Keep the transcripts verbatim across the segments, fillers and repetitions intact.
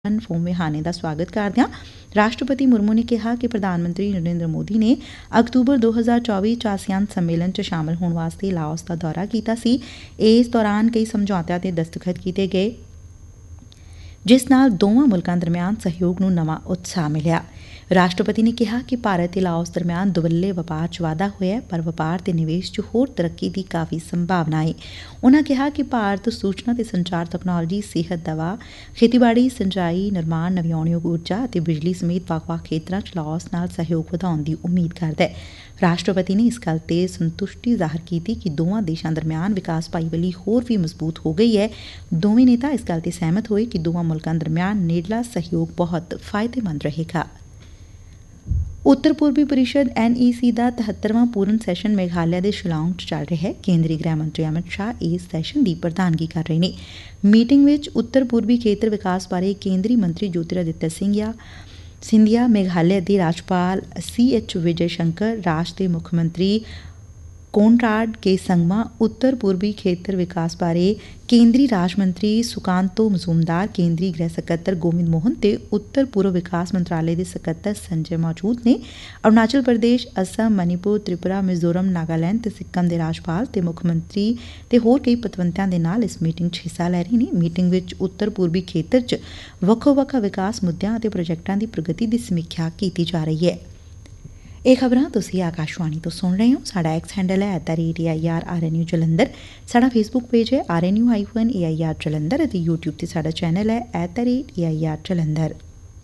ਫੋਮੇਹਾਨੇ ਦਾ ਸਵਾਗਤ ਕਰਦਿਆਂ ਰਾਸ਼ਟਰਪਤੀ ਮੁਰਮੂ ਨੇ ਕਿਹਾ ਕਿ ਪ੍ਰਧਾਨ ਮੰਤਰੀ ਨਰਿੰਦਰ ਮੋਦੀ ਨੇ ਅਕਤੂਬਰ ਦੋ ਹਜ਼ਾਰ ਚੌਵੀ ਚ ਆਸੀਆਨ ਸੰਮੇਲਨ ਚ ਸ਼ਾਮਲ ਹੋਣ ਵਾਸਤੇ ਲਾਓਸ ਦਾ ਦੌਰਾ ਕੀਤਾ ਸੀ। ਇਸ ਦੌਰਾਨ ਕਈ ਸਮਝੌਤਿਆਂ ਤੇ ਦਸਤਖਤ ਕੀਤੇ ਗਏ ਜਿਸ ਨਾਲ ਦੋਵਾਂ ਮੁਲਕਾਂ ਦਰਮਿਆਨ ਸਹਿਯੋਗ ਨੂੰ ਨਵਾਂ ਉਤਸ਼ਾਹ ਮਿਲਿਆ। ਰਾਸ਼ਟਰਪਤੀ ਨੇ ਕਿਹਾ ਕਿ ਭਾਰਤ ਤੇ ਲਾਓਸ ਦਰਮਿਆਨ ਦੁਵੱਲੇ ਵਪਾਰ ਚ ਵਾਧਾ ਹੋਇਐ, ਪਰ ਵਪਾਰ ਤੇ ਨਿਵੇਸ਼ ਚ ਹੋਰ ਤਰੱਕੀ ਦੀ ਕਾਫ਼ੀ ਸੰਭਾਵਨਾ ਏ। ਉਨੂਾਂ ਕਿਹਾ ਕਿ ਭਾਰਤ ਸੂਚਨਾ ਤੇ ਸੰਚਾਰ ਤਕਨਾਲੋਜੀ, ਸਿਹਤ, ਦਵਾ, ਖੇਤੀਬਾੜੀ, ਸਿੰਜਾਈ, ਨਿਰਮਾਣ, ਨਵਿਆਉਣਯੋਗ ਊਰਜਾ ਅਤੇ ਬਿਜਲੀ ਸਮੇਤ ਵੱਖ-ਵੱਖ ਖੇਤਰਾਂ ਚ ਲਾਓਸ ਨਾਲ ਸਹਿਯੋਗ ਵਧਾਉਣ ਦੀ ਉਮੀਦ ਕਰਦੈ। ਰਾਸ਼ਟਰਪਤੀ ਨੇ ਇਸ ਗੱਲ ਤੇ ਸੰਤੁਸ਼ਟੀ ਜ਼ਾਹਰ ਕੀਤੀ ਕਿ ਦੋਵਾਂ ਦੇਸ਼ਾਂ ਦਰਮਿਆਨ ਵਿਕਾਸ ਭਾਈਵਾਲੀ ਹੋਰ ਵੀ ਮਜ਼ਬੂਤ ਹੋ ਗਈ ਐ। ਦੋਵੇਂ ਨੇਤਾ ਇਸ ਗੱਲ ਤੇ ਸਹਿਮਤ ਹੋਏ ਕਿ ਦੋਵਾਂ ਮੁਲਕਾਂ ਦਰਮਿਆਨ ਨੇੜਲਾ ਸਹਿਯੋਗ ਬਹੁਤ ਫਾਇਦੇਮੰਦ ਰਹੇਗਾ। ਉੱਤਰ ਪੂਰਬੀ ਪਰਿਸ਼ਦ ਐਨ ਈ ਸੀ ਦਾ ਤਹੱਤਰਵਾਂ ਪੂਰਨ ਸੈਸ਼ਨ ਮੇਘਾਲਿਆ ਦੇ ਸ਼ਿਲਾਂਗ ਚ ਚੱਲ ਰਿਹੈ। ਕੇਂਦਰੀ ਗ੍ਰਹਿ ਮੰਤਰੀ ਅਮਿਤ ਸ਼ਾਹ ਇਸ ਸੈਸ਼ਨ ਦੀ ਪ੍ਰਧਾਨਗੀ ਕਰ ਰਹੇ ਨੇ। ਮੀਟਿੰਗ ਵਿਚ ਉੱਤਰ ਪੂਰਬੀ ਖੇਤਰ ਵਿਕਾਸ ਬਾਰੇ ਕੇਂਦਰੀ ਮੰਤਰੀ ਜੋਤਿਰਾਦਿੱਤਿਆ ਸਿੰਧੀਆ ਸਿੰਧੀਆ ਮੇਘਾਲਿਆ ਦੇ ਰਾਜਪਾਲ ਸੀ ਐਚ ਵਿਜੇ ਸ਼ੰਕਰ, ਰਾਜ ਦੇ ਮੁੱਖ ਮੰਤਰੀ ਕੋਨਰਾਡ ਕੇ ਸੰਗਮਾ, ਉੱਤਰ ਪੂਰਬੀ ਖੇਤਰ ਵਿਕਾਸ ਬਾਰੇ ਕੇਂਦਰੀ ਰਾਜ ਮੰਤਰੀ ਸੁਕਾਂਤੋ ਮਜ਼ੂਮਦਾਰ, ਕੇਂਦਰੀ ਗ੍ਰਹਿ ਸਕੱਤਰ ਗੋਵਿੰਦ ਮੋਹਨ ਤੇ ਉੱਤਰ ਪੂਰਬ ਵਿਕਾਸ ਮੰਤਰਾਲੇ ਦੇ ਸਕੱਤਰ ਸੰਜੇ ਮੌਜੂਦ ਨੇ। ਅਰੁਣਾਚਲ ਪ੍ਰਦੇਸ਼, ਅਸਮ, ਮਨੀਪੁਰ, ਤ੍ਰਿਪੁਰਾ, ਮਿਜ਼ੋਰਮ, ਨਾਗਾਲੈਂਡ ਤੇ ਸਿੱਕਮ ਦੇ ਰਾਜਪਾਲ ਤੇ ਮੁੱਖ ਮੰਤਰੀ ਤੇ ਹੋਰ ਕਈ ਪਤਵੰਤਿਆਂ ਦੇ ਨਾਲ ਇਸ ਮੀਟਿੰਗ ਚ ਹਿੱਸਾ ਲੈ ਰਹੇ ਨੇ। ਮੀਟਿੰਗ ਵਿਚ ਉੱਤਰ ਪੂਰਬੀ ਖੇਤਰ ਚ ਵੱਖੋ ਵੱਖ ਵਿਕਾਸ ਮੁੱਦਿਆਂ ਅਤੇ ਪ੍ਰੋਜੈਕਟਾਂ ਦੀ ਪ੍ਰਗਤੀ ਦੀ ਸਮੀਖਿਆ ਕੀਤੀ ਜਾ ਰਹੀ ਐ। ਇਹ ਖਬਰਾਂ ਤੁਸੀਂ ਆਕਾਸ਼ਵਾਣੀ ਤੋਂ ਸੁਣ ਰਹੇ ਹੋ। ਸਾਡਾ ਐਕਸ ਹੈਂਡਲ ਹੈ at the rate A I R R N U Jalandhar. ਸਾਡਾ ਫੇਸਬੁੱਕ ਪੇਜ ਹੈ R N U hyphen A I R Jalandhar ਅਤੇ ਯੂਟਿਊਬ ਤੇ ਸਾਡਾ ਚੈਨਲ ਹੈ at the rate A I R Jalandhar.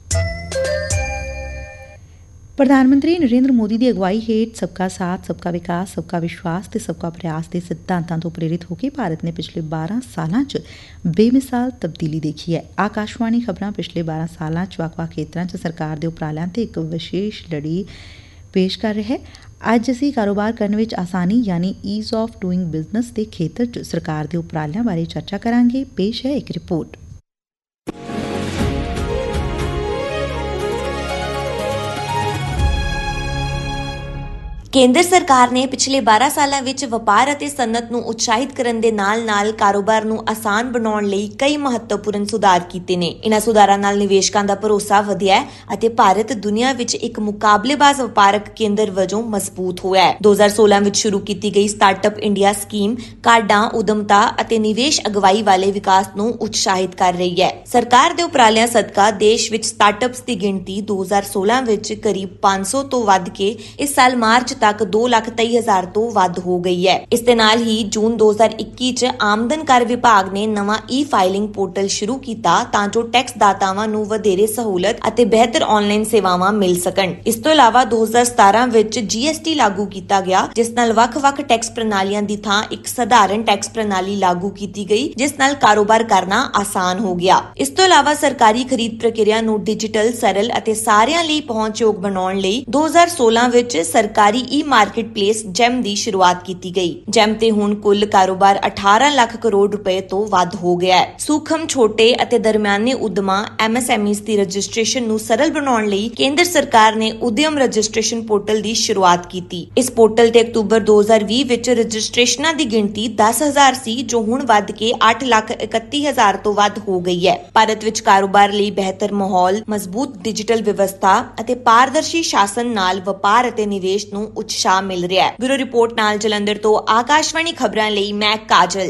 ਪ੍ਰਧਾਨ ਮੰਤਰੀ ਨਰਿੰਦਰ ਮੋਦੀ ਦੀ ਅਗਵਾਈ ਹੇਠ ਸਬਕਾ ਸਾਥ, ਸਬਕਾ ਵਿਕਾਸ, ਸਬਕਾ ਵਿਸ਼ਵਾਸ ਤੇ ਸਬਕਾ ਪ੍ਰਯਾਸ ਦੇ ਸਿਧਾਂਤਾਂ ਤੋਂ ਪ੍ਰੇਰਿਤ ਹੋ ਕੇ ਭਾਰਤ ਨੇ ਪਿਛਲੇ ਬਾਰਾਂ ਸਾਲਾਂ ਚ ਬੇਮਿਸਾਲ ਤਬਦੀਲੀ ਦੇਖੀ ਹੈ। ਆਕਾਸ਼ਵਾਣੀ ਖਬਰਾਂ ਪਿਛਲੇ ਬਾਰਾਂ ਸਾਲਾਂ ਚ ਵੱਖ-ਵੱਖ ਖੇਤਰਾਂ ਚ ਸਰਕਾਰ ਦੇ ਉਪਰਾਲਿਆਂ ਤੇ ਇੱਕ ਵਿਸ਼ੇਸ਼ ਲੜੀ ਪੇਸ਼ ਕਰ ਰਿਹਾ ਹੈ। ਅੱਜ ਅਸੀਂ ਕਾਰੋਬਾਰ ਕਰਨ ਵਿੱਚ ਆਸਾਨੀ ਯਾਨੀ ਈਜ਼ ਆਫ ਡੂਇੰਗ ਬਿਜ਼ਨਸ ਦੇ ਖੇਤਰ ਚ ਸਰਕਾਰ ਦੇ ਉਪਰਾਲਿਆਂ ਬਾਰੇ ਚਰਚਾ ਕਰਾਂਗੇ। ਪੇਸ਼ ਹੈ ਇੱਕ ਰਿਪੋਰਟ। ਕੇਂਦਰ ਸਰਕਾਰ ਨੇ ਪਿਛਲੇ ਬਾਰਾਂ ਸਾਲਾਂ ਵਿੱਚ ਵਪਾਰ ਅਤੇ ਸਨਅਤ ਨੂੰ ਉਤਸ਼ਾਹਿਤ ਕਰਨ ਦੇ ਨਾਲ-ਨਾਲ ਕਾਰੋਬਾਰ ਨੂੰ ਆਸਾਨ ਬਣਾਉਣ ਲਈ ਕਈ ਮਹੱਤਵਪੂਰਨ ਸੁਧਾਰ ਕੀਤੇ ਨੇ। ਇਨ੍ਹਾਂ ਸੁਧਾਰਾਂ ਨਾਲ ਨਿਵੇਸ਼ਕਾਂ ਦਾ ਭਰੋਸਾ ਵਧਿਆ ਅਤੇ ਭਾਰਤ ਦੁਨੀਆ ਵਿੱਚ ਇੱਕ ਮੁਕਾਬਲੇਬਾਜ਼ ਵਪਾਰਕ ਕੇਂਦਰ ਵਜੋਂ ਮਜ਼ਬੂਤ ਹੋਇਆ ਹੈ। ਦੋ ਹਜ਼ਾਰ ਸੋਲਾਂ ਵਿੱਚ ਸ਼ੁਰੂ ਕੀਤੀ ਗਈ ਸਟਾਰਟਅਪ ਇੰਡੀਆ ਸਕੀਮ ਕਾਢਾਂ, ਉਦਮਤਾ ਅਤੇ ਨਿਵੇਸ਼ ਅਗਵਾਈ ਵਾਲੇ ਵਿਕਾਸ ਨੂੰ ਉਤਸ਼ਾਹਿਤ ਕਰ ਰਹੀ ਹੈ। ਸਰਕਾਰ ਦੇ ਉਪਰਾਲਿਆਂ ਸਦਕਾ ਦੇਸ਼ ਵਿੱਚ ਸਟਾਰਟਅਪਸ ਦੀ ਗਿਣਤੀ ਦੋ ਹਜ਼ਾਰ ਸੋਲਾਂ ਵਿੱਚ ਕਰੀਬ ਪੰਜ ਸੌ ਤੋਂ ਵੱਧ ਕੇ ਇਸ ਸਾਲ ਮਾਰਚ ਤੱਕ ਦੋ ਲੱਖ ਤੇਈ ਹਜ਼ਾਰ ਤੋਂ ਵੱਧ ਹੋ ਗਈ ਹੈ। ਇਸ ਦੇ ਨਾਲ ਹੀ ਜੂਨ ਦੋ ਹਜ਼ਾਰ ਇੱਕੀ ਚ ਆਮਦਨ ਕਰ ਵਿਭਾਗ ਨੇ ਨਵਾਂ ਈ ਫਾਈਲਿੰਗ ਪੋਰਟਲ ਸ਼ੁਰੂ ਕੀਤਾ ਤਾਂ ਜੋ ਟੈਕਸ ਦਾਤਾਵਾਂ ਨੂੰ ਵਧੇਰੇ ਸਹੂਲਤ ਅਤੇ ਬਿਹਤਰ ਆਨਲਾਈਨ ਸੇਵਾਵਾਂ ਮਿਲ ਸਕਣ। ਇਸ ਤੋਂ ਇਲਾਵਾ ਦੋ ਹਜ਼ਾਰ ਸਤਾਰਾਂ ਵਿੱਚ ਜੀ ਐਸ ਟੀ ਲਾਗੂ ਕੀਤਾ ਗਿਆ, ਜਿਸ ਨਾਲ ਵੱਖ-ਵੱਖ ਟੈਕਸ ਪ੍ਰਣਾਲੀਆਂ ਦੀ ਥਾਂ ਇੱਕ ਸਧਾਰਨ ਟੈਕਸ ਪ੍ਰਣਾਲੀ ਲਾਗੂ ਕੀਤੀ ਗਈ, ਜਿਸ ਨਾਲ ਕਾਰੋਬਾਰ ਕਰਨਾ ਆਸਾਨ ਹੋ ਗਿਆ। ਇਸ ਤੋਂ ਇਲਾਵਾ ਸਰਕਾਰੀ ਖਰੀਦ ਪ੍ਰਕਿਰਿਆ ਨੂੰ ਡਿਜੀਟਲ, ਸਰਲ ਅਤੇ ਸਾਰਿਆਂ ਲਈ ਪਹੁੰਚਯੋਗ ਬਣਾਉਣ ਲਈ ਦੋ ਹਜ਼ਾਰ ਸੋਲਾਂ ਵਿੱਚ ਸਰਕਾਰੀ ਈ ਮਾਰਕੀਟ ਪਲੇਸ ਜੈਮ ਦੀ ਸ਼ੁਰੂਆਤ ਕੀਤੀ ਗਈ। ਜੈਮ ਤੇ ਹੁਣ ਕੁੱਲ ਕਾਰੋਬਾਰ ਅਠਾਰਾਂ ਲੱਖ ਕਰੋੜ ਰੁਪਏ ਤੋਂ ਵੱਧ ਹੋ ਗਿਆ ਹੈ। ਸੂਖਮ, ਛੋਟੇ ਅਤੇ ਦਰਮਿਆਨੇ ਉਦਮਾਂ ਐਮ ਐਸ ਐਮ ਈਜ਼ ਦੀ ਰਜਿਸਟ੍ਰੇਸ਼ਨ ਨੂੰ ਸਰਲ ਬਣਾਉਣ ਲਈ ਕੇਂਦਰ ਸਰਕਾਰ ਨੇ ਉਦਯਮ ਰਜਿਸਟ੍ਰੇਸ਼ਨ ਪੋਰਟਲ ਦੀ ਸ਼ੁਰੂਆਤ ਕੀਤੀ। ਇਸ ਪੋਰਟਲ ਤੇ ਅਕਤੂਬਰ ਦੋ ਹਜ਼ਾਰ ਵੀਹ ਵਿੱਚ ਰਜਿਸਟ੍ਰੇਸ਼ਨਾਂ ਦੀ ਗਿਣਤੀ ਦਸ ਹਜ਼ਾਰ ਸੀ, ਜੋ ਹੁਣ ਵੱਧ ਕੇ ਅੱਠ ਲੱਖ ਇਕੱਤੀ ਹਜ਼ਾਰ ਤੋਂ ਵੱਧ ਹੋ ਗਈ ਹੈ। ਭਾਰਤ ਵਿੱਚ ਕਾਰੋਬਾਰ ਲਈ ਬਿਹਤਰ ਮਾਹੌਲ, ਮਜ਼ਬੂਤ ਡਿਜੀਟਲ ਵਿਵਸਥਾ ਅਤੇ ਪਾਰਦਰਸ਼ੀ ਸ਼ਾਸਨ ਨਾਲ ਵਪਾਰ ਅਤੇ ਨਿਵੇਸ਼ ਨੂੰ ਉਤਸ਼ਾਹ ਮਿਲ ਰਿਹਾ ਹੈ। ਬਿਊਰੋ ਰਿਪੋਰਟ ਨਾਲ ਜਲੰਧਰ ਤੋਂ ਆਕਾਸ਼ਵਾਣੀ ਖਬਰਾਂ ਲਈ ਮੈਂ ਕਾਜਲ।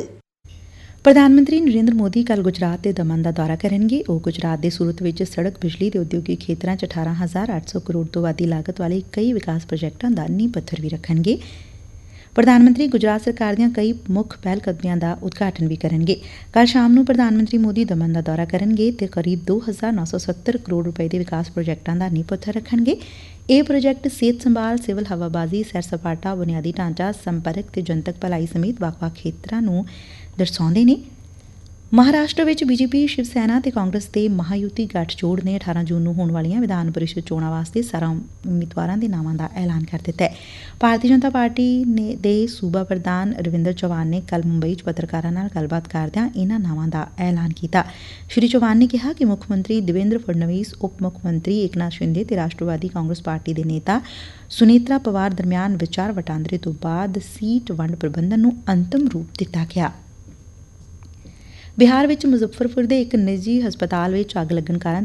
ਪ੍ਰਧਾਨ ਮੰਤਰੀ ਨਰਿੰਦਰ ਮੋਦੀ ਕੱਲ੍ਹ ਗੁਜਰਾਤ ਦੇ ਦਮਨ ਦਾ ਦੌਰਾ ਕਰਨਗੇ। ਉਹ ਗੁਜਰਾਤ ਦੇ ਸੂਰਤ ਵਿੱਚ ਸੜਕ, ਬਿਜਲੀ ਤੇ ਉਦਯੋਗਿਕ ਖੇਤਰਾਂ ਚ ਅਠਾਰਾਂ ਹਜ਼ਾਰ ਅੱਠ ਸੌ ਕਰੋੜ ਤੋਂ ਵੱਧ ਦੀ ਲਾਗਤ ਵਾਲੇ ਕਈ ਵਿਕਾਸ ਪ੍ਰੋਜੈਕਟਾਂ ਦਾ ਨੀਂਹ ਪੱਥਰ ਵੀ ਰੱਖਣਗੇ। ਪ੍ਰਧਾਨ ਮੰਤਰੀ ਗੁਜਰਾਤ ਸਰਕਾਰ ਦੀਆਂ ਕਈ ਮੁੱਖ ਪਹਿਲ ਕਦਮੀਆਂ ਦਾ ਉਦਘਾਟਨ ਵੀ ਕਰਨਗੇ। ਕੱਲ੍ਹ ਸ਼ਾਮ ਨੂੰ ਪ੍ਰਧਾਨ ਮੰਤਰੀ ਮੋਦੀ ਦਮਨ ਦਾ ਦੌਰਾ ਕਰਨਗੇ ਤੇ ਕਰੀਬ ਦੋ ਹਜ਼ਾਰ ਨੌ ਸੌ ਸੱਤਰ ਕਰੋੜ ਰੁਪਏ ਦੇ ਵਿਕਾਸ ਪ੍ਰੋਜੈਕਟਾਂ ਦਾ ਨੀਂਹ ਪੱਥਰ ਰੱਖਣਗੇ। ਇਹ ਪ੍ਰੋਜੈਕਟ ਸਿਹਤ ਸੰਭਾਲ, ਸਿਵਲ ਹਵਾਬਾਜ਼ੀ, ਸੈਰ ਸਪਾਟਾ, ਬੁਨਿਆਦੀ ਢਾਂਚਾ, ਸੰਪਰਕ ਤੇ ਜਨਤਕ ਭਲਾਈ ਸਮੇਤ ਵੱਖ-ਵੱਖ ਖੇਤਰਾਂ ਨੂੰ ਦਰਸਾਉਂਦੇ ਨੇ। ਮਹਾਰਾਸ਼ਟਰ ਵਿੱਚ ਬੀਜੇਪੀ, ਸ਼ਿਵ ਸੈਨਾ ਤੇ ਕਾਂਗਰਸ ਦੇ ਮਹਾਯੁਤੀ ਗੱਠਜੋੜ ਨੇ ਅਠਾਰਾਂ ਜੂਨ ਨੂੰ ਹੋਣ ਵਾਲੀਆਂ ਵਿਧਾਨ ਪਰਿਸ਼ਦ ਚੋਣਾਂ ਵਾਸਤੇ ਸਾਰਾ ਉਮੀਦਵਾਰਾਂ ਦੇ ਨਾਵਾਂ ਦਾ ਐਲਾਨ ਕਰ ਦਿੱਤਾ ਹੈ। ਭਾਰਤੀ ਜਨਤਾ ਪਾਰਟੀ ਨੇ ਦੇ ਸੂਬਾ ਪ੍ਰਧਾਨ ਰਵਿੰਦਰ ਚੌਹਾਨ ਨੇ ਕੱਲ੍ਹ ਮੁੰਬਈ ਚ ਪੱਤਰਕਾਰਾਂ ਨਾਲ ਗੱਲਬਾਤ ਕਰਦਿਆਂ ਇਨ੍ਹਾਂ ਨਾਵਾਂ ਦਾ ਐਲਾਨ ਕੀਤਾ। ਸ਼੍ਰੀ ਚੌਹਾਨ ਨੇ ਕਿਹਾ ਕਿ ਮੁੱਖ ਮੰਤਰੀ ਦੇਵੇਂਦਰ ਫਡਨਵੀਸ, ਉਪ ਮੁੱਖ ਮੰਤਰੀ ਏਕਨਾਥ ਸ਼ਿੰਦੇ ਤੇ ਰਾਸ਼ਟਰਵਾਦੀ ਕਾਂਗਰਸ ਪਾਰਟੀ ਦੇ ਨੇਤਾ ਸੁਨੇਤਰਾ ਪਵਾਰ ਦਰਮਿਆਨ ਵਿਚਾਰ ਵਟਾਂਦਰੇ ਤੋਂ ਬਾਅਦ ਸੀਟ ਵੰਡ ਪ੍ਰਬੰਧਨ ਨੂੰ ਅੰਤਮ ਰੂਪ ਦਿੱਤਾ ਗਿਆ। ਬਿਹਾਰ ਵਿੱਚ ਮੁਜ਼ੱਫਰਪੁਰ ਦੇ ਇੱਕ ਨਿੱਜੀ ਹਸਪਤਾਲ ਵਿੱਚ ਅੱਗ ਲੱਗਣ ਕਾਰਨ